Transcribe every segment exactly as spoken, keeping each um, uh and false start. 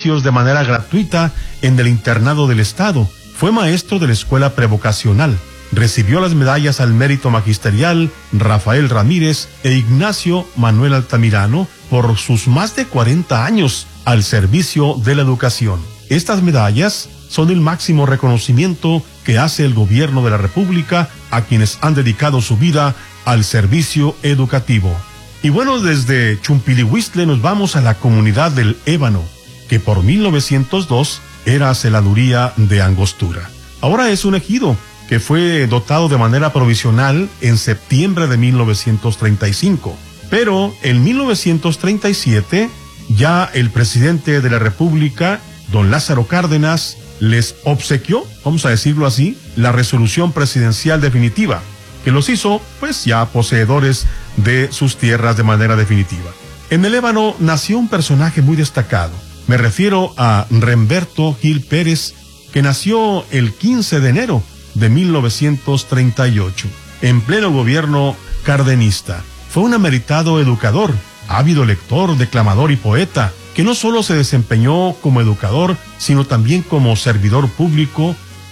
servicios de manera gratuita en el internado del Estado. Fue maestro de la escuela prevocacional. Recibió las medallas al mérito magisterial Rafael Ramírez e Ignacio Manuel Altamirano por sus más de cuarenta años al servicio de la educación. Estas medallas son el máximo reconocimiento que hace el gobierno de la República a quienes han dedicado su vida al servicio educativo. Y bueno, desde Chumpilihuistle nos vamos a la comunidad del Ébano, que por mil novecientos dos era celaduría de Angostura. Ahora es un ejido que fue dotado de manera provisional en septiembre de mil novecientos treinta y cinco. Pero en mil novecientos treinta y siete ya el presidente de la República, don Lázaro Cárdenas, les obsequió, vamos a decirlo así, la resolución presidencial definitiva, que los hizo, pues, ya poseedores de sus tierras de manera definitiva. En el Ébano nació un personaje muy destacado. Me refiero a Remberto Gil Pérez, que nació el quince de enero de mil novecientos treinta y ocho, en pleno gobierno cardenista. Fue un ameritado educador, ávido lector, declamador y poeta, que no solo se desempeñó como educador, sino también como servidor público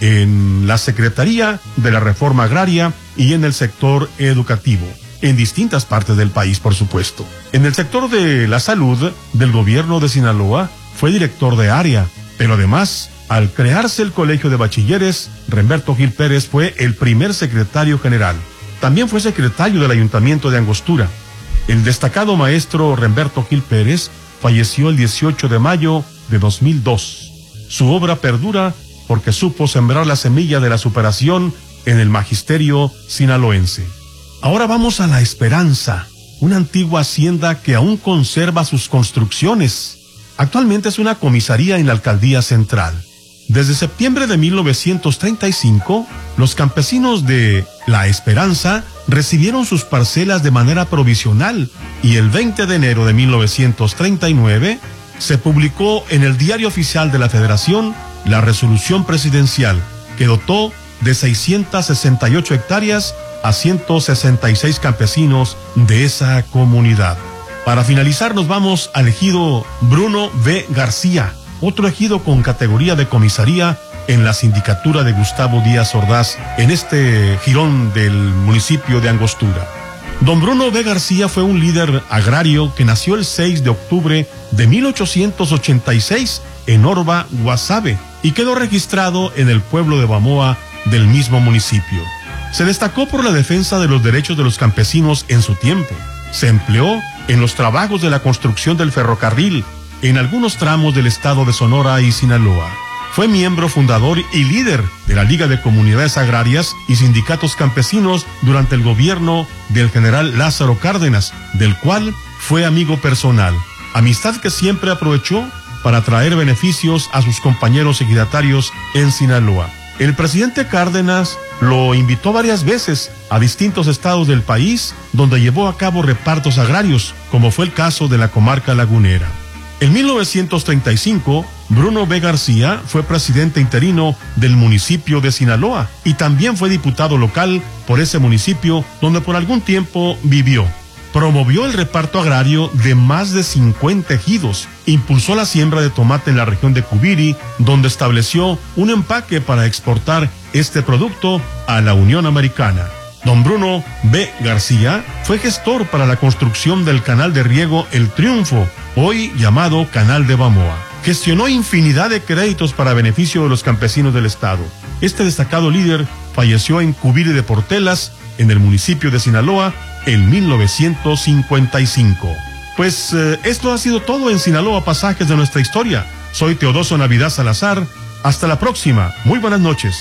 en la Secretaría de la Reforma Agraria y en el sector educativo, en distintas partes del país, por supuesto. En el sector de la salud del gobierno de Sinaloa, fue director de área, pero además, al crearse el Colegio de Bachilleres, Remberto Gil Pérez fue el primer secretario general. También fue secretario del Ayuntamiento de Angostura. El destacado maestro Remberto Gil Pérez falleció el dieciocho de mayo de dos mil dos. Su obra perdura porque supo sembrar la semilla de la superación en el magisterio sinaloense. Ahora vamos a La Esperanza, una antigua hacienda que aún conserva sus construcciones. Actualmente es una comisaría en la alcaldía central. Desde septiembre de mil novecientos treinta y cinco, los campesinos de La Esperanza recibieron sus parcelas de manera provisional y el veinte de enero de mil novecientos treinta y nueve se publicó en el Diario Oficial de la Federación la resolución presidencial que dotó de seiscientas sesenta y ocho hectáreas a ciento sesenta y seis campesinos de esa comunidad. Para finalizar nos vamos al ejido Bruno B. García, otro ejido con categoría de comisaría en la sindicatura de Gustavo Díaz Ordaz, en este jirón del municipio de Angostura. Don Bruno B. García fue un líder agrario que nació el seis de octubre de mil ochocientos ochenta y seis en Orba, Guasave, y quedó registrado en el pueblo de Bamoa del mismo municipio. Se destacó por la defensa de los derechos de los campesinos en su tiempo. Se empleó en los trabajos de la construcción del ferrocarril en algunos tramos del estado de Sonora y Sinaloa. Fue miembro fundador y líder de la Liga de Comunidades Agrarias y Sindicatos Campesinos durante el gobierno del general Lázaro Cárdenas, del cual fue amigo personal, amistad que siempre aprovechó para traer beneficios a sus compañeros ejidatarios en Sinaloa. El presidente Cárdenas lo invitó varias veces a distintos estados del país donde llevó a cabo repartos agrarios, como fue el caso de la comarca lagunera. En mil novecientos treinta y cinco, Bruno B. García fue presidente interino del municipio de Sinaloa y también fue diputado local por ese municipio donde por algún tiempo vivió. Promovió el reparto agrario de más de cincuenta ejidos, impulsó la siembra de tomate en la región de Cubiri, donde estableció un empaque para exportar este producto a la Unión Americana. Don Bruno B. García fue gestor para la construcción del canal de riego El Triunfo, hoy llamado Canal de Bamoa. Gestionó infinidad de créditos para beneficio de los campesinos del estado. Este destacado líder falleció en Cubiri de Portelas, en el municipio de Sinaloa, en mil novecientos cincuenta y cinco. Pues eh, esto ha sido todo en Sinaloa Pasajes de nuestra historia. Soy Teodoso Navidad Salazar. Hasta la próxima. Muy buenas noches.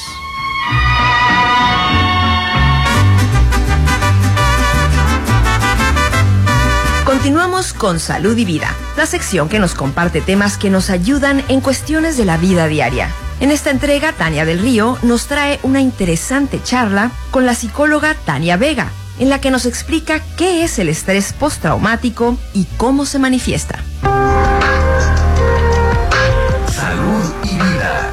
Continuamos con Salud y Vida, la sección que nos comparte temas que nos ayudan en cuestiones de la vida diaria. En esta entrega, Tania del Río nos trae una interesante charla con la psicóloga Tania Vega, en la que nos explica qué es el estrés postraumático y cómo se manifiesta. Salud y Vida.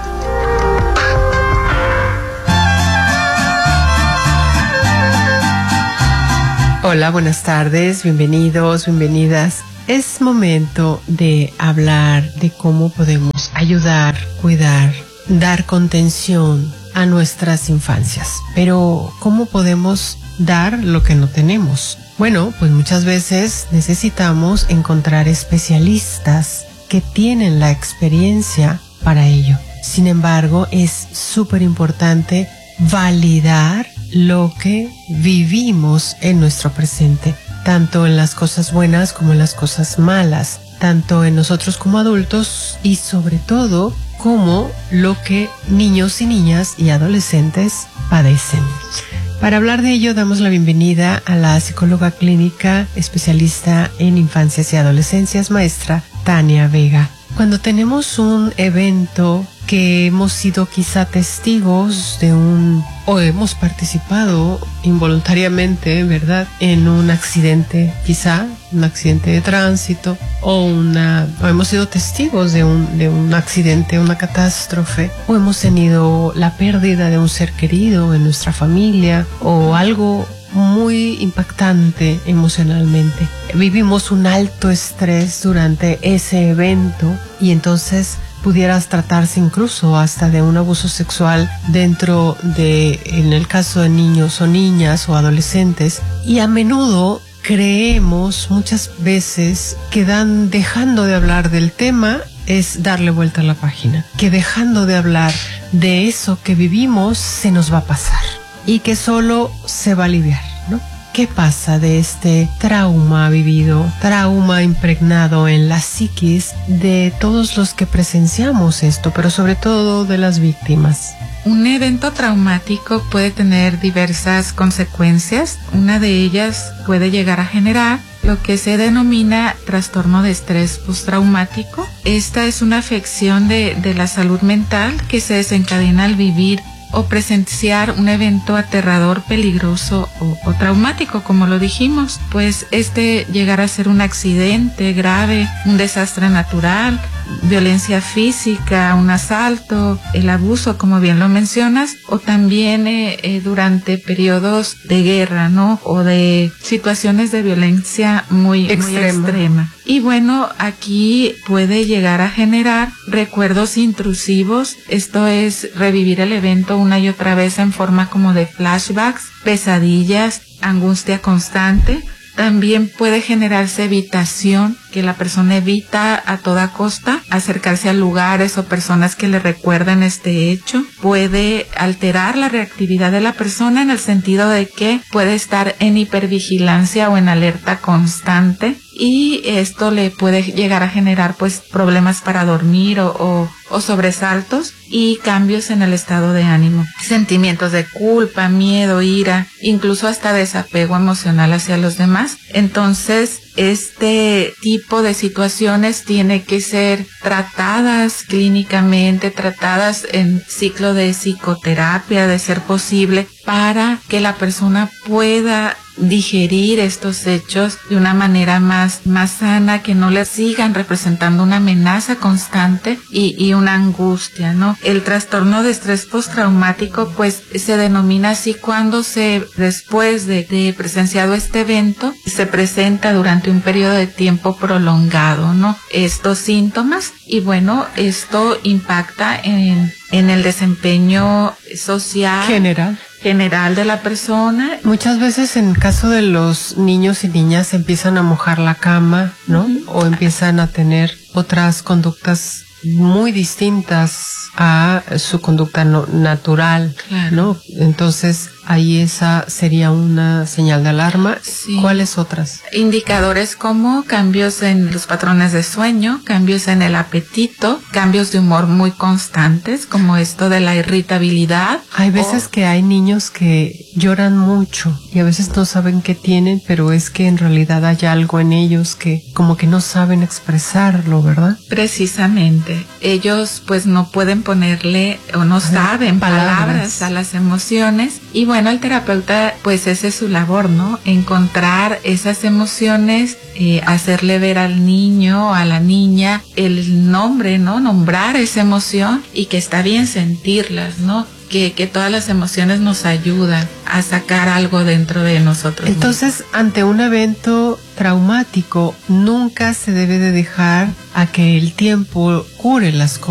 Hola, buenas tardes, bienvenidos, bienvenidas. Es momento de hablar de cómo podemos ayudar, cuidar, dar contención a nuestras infancias. Pero, ¿cómo podemos dar lo que no tenemos? Bueno, pues muchas veces necesitamos encontrar especialistas que tienen la experiencia para ello. Sin embargo, es súper importante validar lo que vivimos en nuestro presente, tanto en las cosas buenas como en las cosas malas, tanto en nosotros como adultos y sobre todo como lo que niños y niñas y adolescentes padecen. Para hablar de ello, damos la bienvenida a la psicóloga clínica especialista en infancias y adolescencias, maestra Tania Vega. Cuando tenemos un evento que hemos sido quizá testigos de un, o hemos participado involuntariamente, ¿verdad?, en un accidente, quizá un accidente de tránsito, o una, o hemos sido testigos de un, de un accidente, una catástrofe, o hemos tenido la pérdida de un ser querido en nuestra familia, o algo muy impactante emocionalmente. Vivimos un alto estrés durante ese evento y entonces pudieras tratarse incluso hasta de un abuso sexual dentro de, en el caso de niños o niñas o adolescentes, y a menudo creemos muchas veces que dan, dejando de hablar del tema es darle vuelta a la página, que dejando de hablar de eso que vivimos se nos va a pasar y que solo se va a aliviar, ¿no? ¿Qué pasa de este trauma vivido, trauma impregnado en la psiquis de todos los que presenciamos esto, pero sobre todo de las víctimas? Un evento traumático puede tener diversas consecuencias. Una de ellas puede llegar a generar lo que se denomina trastorno de estrés postraumático. Esta es una afección de, de la salud mental que se desencadena al vivir o presenciar un evento aterrador, peligroso o, o traumático, como lo dijimos. Pues este llegará a ser un accidente grave, un desastre natural, violencia física, un asalto, el abuso, como bien lo mencionas, o también eh, eh, durante periodos de guerra, ¿no? O de situaciones de violencia muy extrema. muy extrema. Y bueno, aquí puede llegar a generar recuerdos intrusivos. Esto es revivir el evento una y otra vez en forma como de flashbacks, pesadillas, angustia constante. También puede generarse evitación, que la persona evita a toda costa acercarse a lugares o personas que le recuerden este hecho. Puede alterar la reactividad de la persona en el sentido de que puede estar en hipervigilancia o en alerta constante, y esto le puede llegar a generar pues problemas para dormir o, o, o sobresaltos y cambios en el estado de ánimo, sentimientos de culpa, miedo, ira, incluso hasta desapego emocional hacia los demás. Entonces, este tipo de situaciones tiene que ser tratadas clínicamente, tratadas en ciclo de psicoterapia, de ser posible, para que la persona pueda digerir estos hechos de una manera más, más sana, que no le sigan representando una amenaza constante y, y una angustia, ¿no? El trastorno de estrés postraumático pues se denomina así cuando se, después de, de presenciado este evento, se presenta durante un periodo de tiempo prolongado, ¿no? Estos síntomas, y bueno, esto impacta en, en el desempeño social general. general de la persona. Muchas veces en caso de los niños y niñas empiezan a mojar la cama, ¿no? Uh-huh. O empiezan a tener otras conductas muy distintas a su conducta no, natural, claro, ¿no? Entonces ahí esa sería una señal de alarma. Sí. ¿Cuáles otras? Indicadores como cambios en los patrones de sueño, cambios en el apetito, cambios de humor muy constantes, como esto de la irritabilidad. Hay veces o... que hay niños que lloran mucho y a veces no saben qué tienen, pero es que en realidad hay algo en ellos que como que no saben expresarlo, ¿verdad? Precisamente. Ellos pues no pueden ponerle o no saben palabras. palabras a las emociones, y bueno, el terapeuta pues esa es su labor, ¿no? Encontrar esas emociones, eh, hacerle ver al niño o a la niña el nombre, ¿no? Nombrar esa emoción y que está bien sentirlas, ¿no? Que, que todas las emociones nos ayudan a sacar algo dentro de nosotros. Entonces, mismos. Ante un evento traumático, nunca se debe de dejar a que el tiempo cure las cosas.